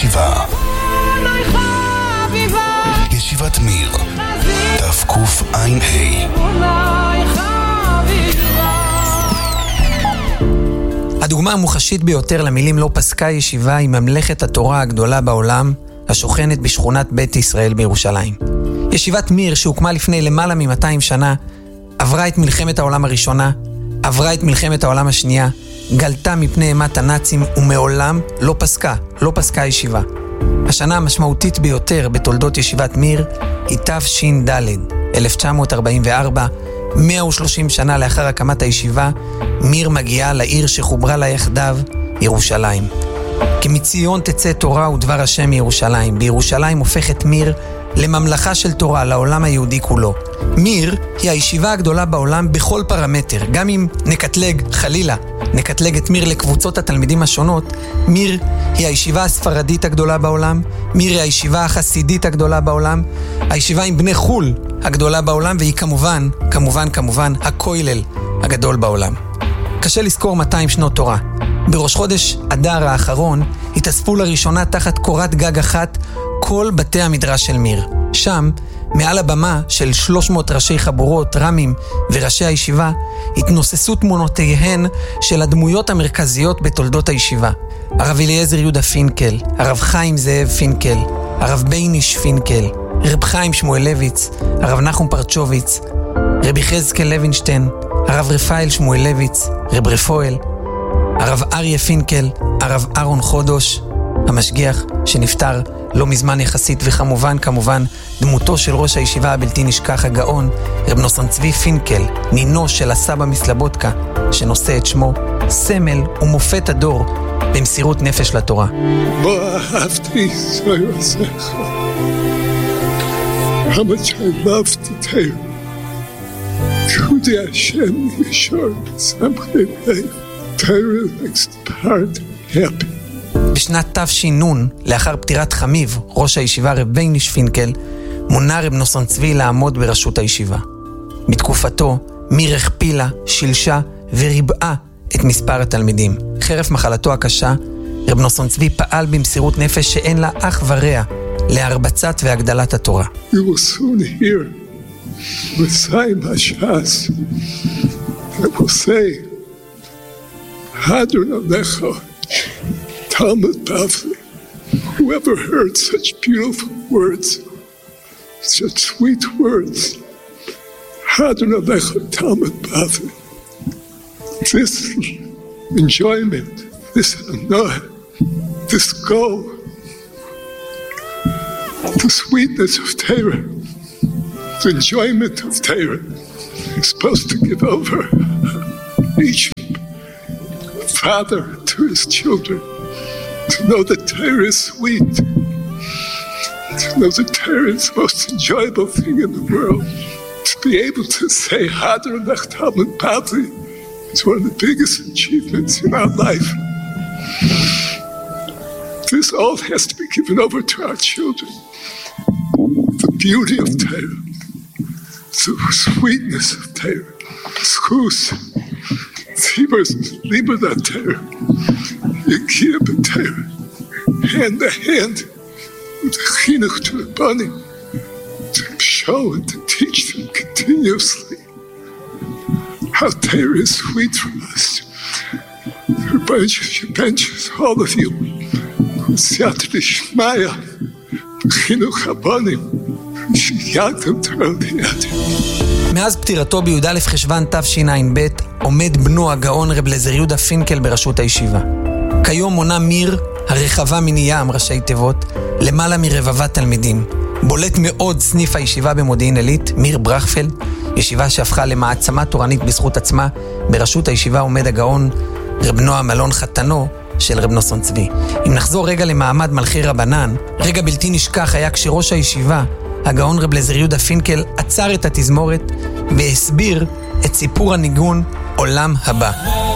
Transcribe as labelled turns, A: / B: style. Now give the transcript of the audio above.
A: הישיבה. ישיבת מיר תק"ע.
B: הדוגמה המוחשית ביותר למילים לא פסקה ישיבה היא ממלכת התורה הגדולה בעולם, השוכנת בשכונת בית ישראל בירושלים. ישיבת מיר שהוקמה לפני למעלה מ-200 שנה, עברה את מלחמת העולם הראשונה, עברה את מלחמת העולם השנייה, גלתה מפני אימת הנאצים ומעולם לא פסקה ישיבה. השנה המשמעותית ביותר בתולדות ישיבת מיר היא תש"ד, 1944, 130 שנה לאחר הקמת הישיבה, מיר מגיעה לעיר שחוברה לה יחדיו, ירושלים. כי מציון תצא תורה ודבר השם מירושלים. בירושלים הופכת מיר לממלכה של תורה לעולם היהודי כולו. מיר היא הישיבה הגדולה בעולם בכל פרמטר. גם אם נקטלג את מיר לקבוצות התלמידים השונות, מיר היא הישיבה הספרדית הגדולה בעולם, מיר היא הישיבה החסידית הגדולה בעולם, הישיבה עם בני חול הגדולה בעולם, והיא כמובן הכולל הגדול בעולם. קשה לזכור 200 שנות תורה. בראש חודש אדר האחרון התאספו לראשונה תחת קורת גג אחת כל בתי המדרש של מיר. שם, מעל הבמה של 300 ראשי חבורות, רמים וראשי הישיבה, התנוססו תמונותיהן של הדמויות המרכזיות בתולדות הישיבה. הרב אליעזר יהודה פינקל, הרב חיים זאב פינקל, הרב בייניש פינקל, רב חיים שמואלביץ, הרב נחום פרצ'וביץ, רב יחזקאל לוינשטיין, הרב רפאל שמואלביץ, רב רפואל, הרב אריה פינקל, הרב אהרון חודש, המשגיח שנפטר לא מזמן יחסית, וכמובן דמותו של ראש הישיבה הבלתי נשכח הגאון רב נוסן צבי פינקל, נינו של הסבא מסלבודקה, שנושא את שמו, סמל ומופת הדור במסירות נפש לתורה.
C: בוא אהבתי ישראל עזך, how much I loved to tell you, כבודי השם ישור שמחי לב, Torah makes the heart happy.
B: בשנת תש"ן, לאחר פטירת חמיב, ראש הישיבה רב בייניש פינקל, מונה רב נוסן צבי לעמוד בראשות הישיבה. בתקופתו, מיר הכפילה, שילשה וריבעה את מספר התלמידים. חרף מחלתו הקשה, רב נוסן צבי פעל במסירות נפש שאין לה אח ורע להרבצת והגדלת התורה.
C: You will soon hear Messiah Mashas that will say, Hadron Alecha, Talmud Bavli. Whoever heard such beautiful words, such sweet words, Hadron Alecha, Talmud Bavli. This enjoyment, this annoy, this goal, the sweetness of Torah, the enjoyment of Torah is supposed to give over each father to his children, to know that Torah is sweet, to know that Torah is the most enjoyable thing in the world. To be able to say Hadron Ech Talmud Bavli is one of the biggest achievements in our life. This all has to be given over to our children. The beauty of Torah, the sweetness of Torah, schus, lieber der Torah, Yekir b'Torah, hand to hand with the chinuch to the bunny, to show and to teach them continuously how Torah is sweet for us. Your benches, all of you, Siyata D'Shmaya, b'chinuch habanim, sheyagdem Torah li'adim.
B: מאז פטירתו בי"א חשוון תשע"ב עומד בנו הגאון רב אליעזר יהודה פינקל בראשות הישיבה. כיום מונה מיר, הרחבה מני ים, ראשי תיבות, למעלה מרבבת תלמידים. בולט מאוד סניף הישיבה במודיעין עילית, מיר ברכפלד, ישיבה שהפכה למעצמה תורנית בזכות עצמה. בראשות הישיבה עומד הגאון רב נועם אלון, חתנו של רב נוסן צבי. אם נחזור רגע למעמד מלכי רבנן, רגע בלתי נשכח היה כשראש הישיבה הגאון רב אליעזר יהודה פינקל עצר את התזמורת והסביר את סיפור הניגון עולם הבא.